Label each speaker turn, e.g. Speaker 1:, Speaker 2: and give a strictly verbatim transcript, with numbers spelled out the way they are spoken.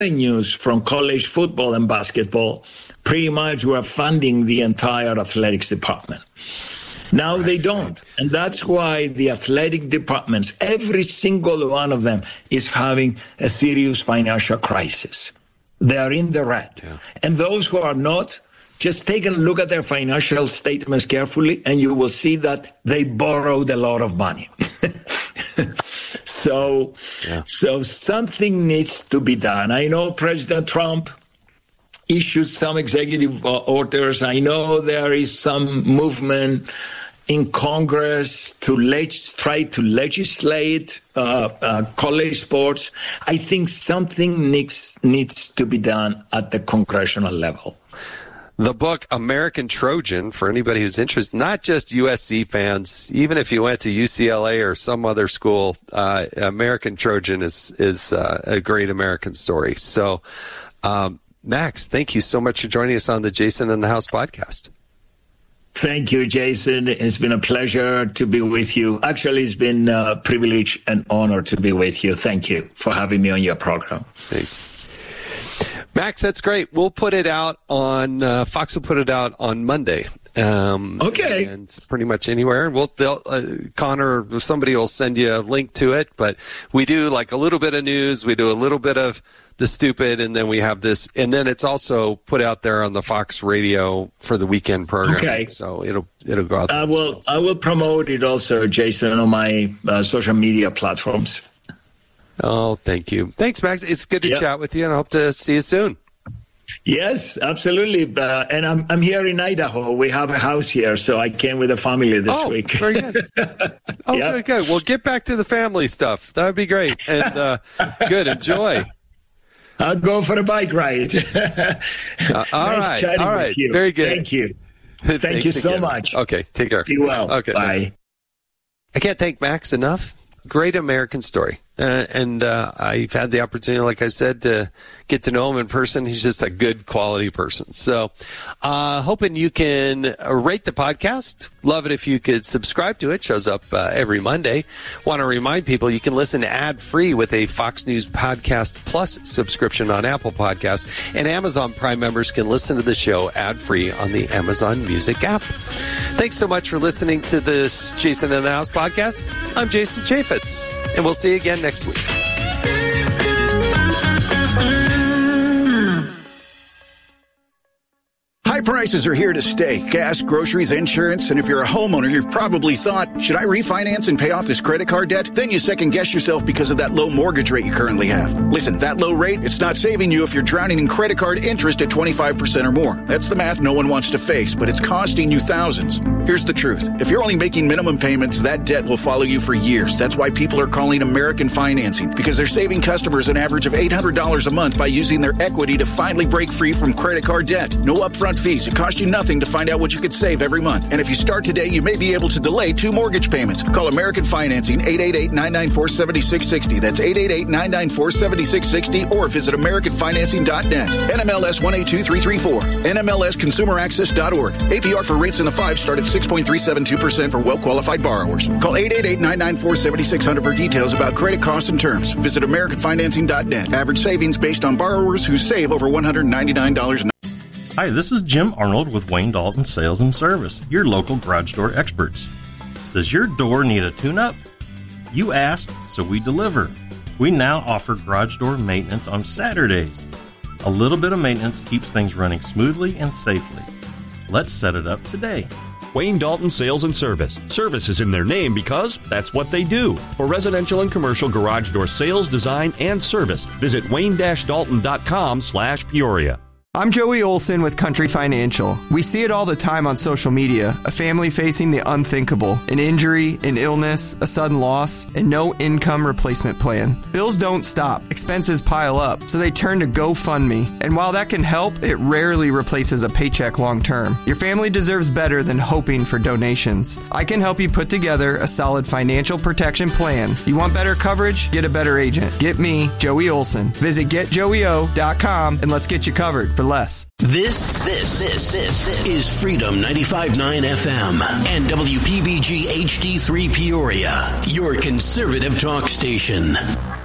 Speaker 1: revenues from college football and basketball pretty much were funding the entire athletics department. Now they don't. And that's why the athletic departments, every single one of them, is having a serious financial crisis. They are in the red. Yeah. And those who are not, just take a look at their financial statements carefully, and you will see that they borrowed a lot of money. so, yeah. so something needs to be done. I know President Trump issued some executive orders. I know there is some movement in Congress to leg- try to legislate uh, uh, college sports. I think something needs needs to be done at the congressional level.
Speaker 2: The book American Trojan, for anybody who's interested, not just U S C fans, even if you went to U C L A or some other school, uh, American Trojan is is uh, a great American story. So, um, Max, thank you so much for joining us on the Jason in the House podcast.
Speaker 1: Thank you, Jason. It's been a pleasure to be with you. Actually, it's been a privilege and honor to be with you. Thank you for having me on your program.
Speaker 2: Thank you. Max, that's great. We'll put it out on, uh, Fox will put it out on Monday. Um,
Speaker 1: okay.
Speaker 2: And pretty much anywhere. And we'll, they'll, uh, Connor or somebody will send you a link to it. But we do like a little bit of news. We do a little bit of the stupid, and then we have this, and then it's also put out there on the Fox Radio for the weekend program.
Speaker 1: Okay.
Speaker 2: So it'll it'll go out there.
Speaker 1: I will well, so. I will promote it also, Jason, on my uh, social media platforms.
Speaker 2: Oh, thank you. Thanks, Max. It's good to yep. chat with you, and I hope to see you soon.
Speaker 1: Yes, absolutely. Uh, and I'm I'm here in Idaho. We have a house here, so I came with the family this
Speaker 2: oh,
Speaker 1: week.
Speaker 2: Very good. Oh, yep. good, good. Well, get back to the family stuff. That would be great. And uh, good. Enjoy.
Speaker 1: I'll go for a bike ride.
Speaker 2: uh, all
Speaker 1: nice
Speaker 2: right.
Speaker 1: chatting
Speaker 2: All right.
Speaker 1: with you.
Speaker 2: Very good.
Speaker 1: Thank you. Thank you so
Speaker 2: again.
Speaker 1: much.
Speaker 2: Okay. Take care.
Speaker 1: Be well.
Speaker 2: Okay.
Speaker 1: Bye.
Speaker 2: Thanks. I can't thank Max enough. Great American story. Uh, and uh, I've had the opportunity, like I said, to get to know him in person. He's just a good quality person. So uh, hoping you can rate the podcast. Love it if you could subscribe to it. Shows up uh, every Monday. Want to remind people you can listen ad-free with a Fox News Podcast Plus subscription on Apple Podcasts. And Amazon Prime members can listen to the show ad-free on the Amazon Music app. Thanks so much for listening to this Jason in the House podcast. I'm Jason Chaffetz, and we'll see you again next week.
Speaker 3: High prices are here to stay. Gas, groceries, insurance, and if you're a homeowner, you've probably thought, should I refinance and pay off this credit card debt? Then you second guess yourself because of that low mortgage rate you currently have. Listen, that low rate, it's not saving you if you're drowning in credit card interest at twenty-five percent or more. That's the math no one wants to face, but it's costing you thousands. Here's the truth. If you're only making minimum payments, that debt will follow you for years. That's why people are calling American Financing, because they're saving customers an average of eight hundred dollars a month by using their equity to finally break free from credit card debt. No upfront fees. It costs you nothing to find out what you could save every month. And if you start today, you may be able to delay two mortgage payments. Call American Financing, eight eight eight, nine nine four, seven six six zero. That's eight eight eight, nine nine four, seven six six zero, or visit american financing dot net. N M L S one eight two three three four. N M L S consumer access dot org. A P R for rates in the five start at six point three seven two percent for well-qualified borrowers. Call eight eight eight, nine nine four, seven six zero zero for details about credit costs and terms. Visit american financing dot net. Average savings based on borrowers who save over one hundred ninety-nine dollars.
Speaker 4: Hi, this is Jim Arnold with Wayne Dalton Sales and Service, your local garage door experts. Does your door need a tune-up? You asked, so we deliver. We now offer garage door maintenance on Saturdays. A little bit of maintenance keeps things running smoothly and safely. Let's set it up today.
Speaker 5: Wayne Dalton Sales and Service. Service is in their name because that's what they do. For residential and commercial garage door sales, design, and service, visit wayne dash dalton dot com slash Peoria.
Speaker 6: I'm Joey Olson with Country Financial. We see it all the time on social media, a family facing the unthinkable, an injury, an illness, a sudden loss, and no income replacement plan. Bills don't stop, expenses pile up, so they turn to GoFundMe. And while that can help, it rarely replaces a paycheck long term. Your family deserves better than hoping for donations. I can help you put together a solid financial protection plan. You want better coverage? Get a better agent. Get me, Joey Olson. Visit get joey o dot com and let's get you covered for less.
Speaker 7: This, this, this, this is Freedom ninety-five point nine F M and W P B G H D three Peoria, your conservative talk station.